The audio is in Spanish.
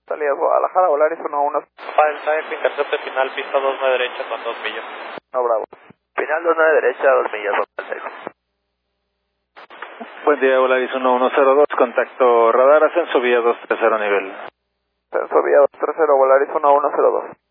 Salida Guadalajara, Volaris 11. File Type, intercepte final, pista 29 derecha con 2 millas. No, bravo. Final 29 derecha, 2 millas, Hotel Buen día, Volaris 1102, contacto radar, ascenso vía 230 nivel. Ascenso vía 230, Volaris 1102.